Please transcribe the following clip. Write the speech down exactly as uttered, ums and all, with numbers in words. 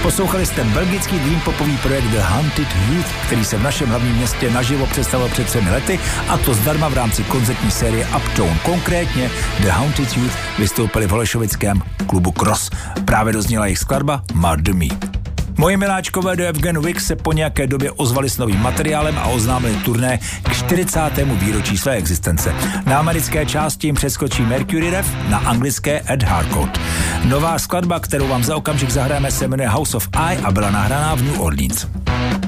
Poslouchali jste belgický dream popový projekt The Haunted Youth, který se v našem hlavním městě naživo představil před třemi lety, a to zdarma v rámci koncertní série Uptown. Konkrétně The Haunted Youth vystoupili v holešovickém klubu Cross. Právě dozněla jejich skladba Murder Me. Moji miláčkové do Evgen Wix se po nějaké době ozvali s novým materiálem a oznámili turné k čtyřicátému výročí své existence. Na americké části jim přeskočí Mercury Rev, na anglické Ed Harcourt. Nová skladba, kterou vám za okamžik zahrajeme, se jmenuje House of I a byla nahraná v New Orleans.